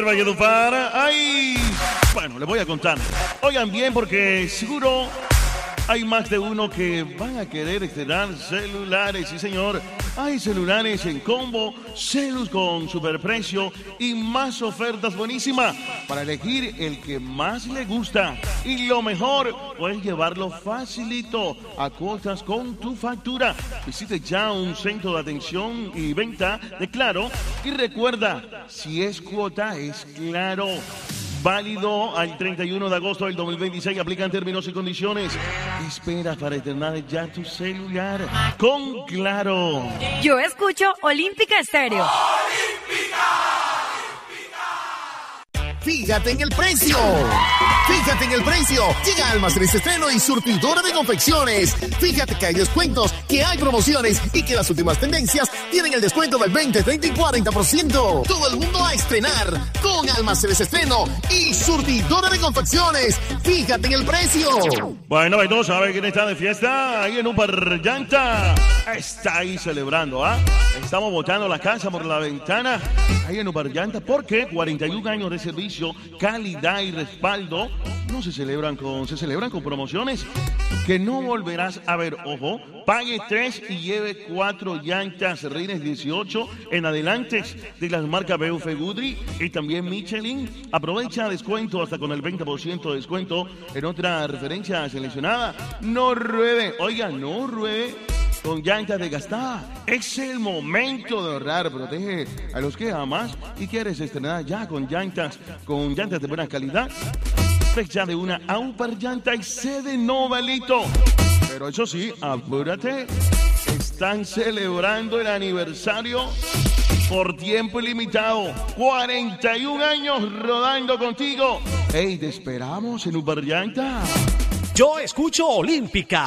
del Valledupar. ¡Ay! Bueno, les voy a contar. Oigan bien, porque seguro hay más de uno que van a querer estrenar celulares. Sí, señor. Hay celulares en combo, celus con superprecio y más ofertas buenísimas para elegir el que más le gusta. Y lo mejor, puedes llevarlo facilito a cuotas con tu factura. Visite ya un centro de atención y venta de Claro. Y recuerda, si es cuota, es Claro. Válido al 31 de agosto del 2026. Aplican términos y condiciones. Espera para estrenar ya tu celular con Claro. Yo escucho Olímpica Estéreo. Fíjate en el precio. Fíjate en el precio. Llega Almacenes Estreno y Surtidora de Confecciones. Fíjate que hay descuentos, que hay promociones y que las últimas tendencias tienen el descuento del 20, 30 y 40%. Todo el mundo a estrenar con Almacenes Estreno y Surtidora de Confecciones. Fíjate en el precio. Bueno, entonces, ¿sabe quién está de fiesta? Ahí en un Llanta. Está ahí celebrando, ¿ah? Estamos botando la casa por la ventana. Ahí en un Llanta, porque 41 años de servicio, calidad y respaldo se celebran con promociones que no volverás a ver. Ojo, pague 3 y lleve 4 llantas Reines 18 en adelante de las marcas BF Goodrich y también Michelin. Aprovecha descuento hasta con el 20% de descuento en otra referencia seleccionada. No ruede, oiga, no ruede con llantas desgastadas. Es el momento de ahorrar. Protege a los que amas y quieres estrenar ya con llantas de buena calidad. Fecha de una Auper Llanta y sede Novelito. Pero eso sí, apúrate. Están celebrando el aniversario por tiempo ilimitado. 41 años rodando contigo. Hey, te esperamos en Auper Llanta. Yo escucho Olímpica.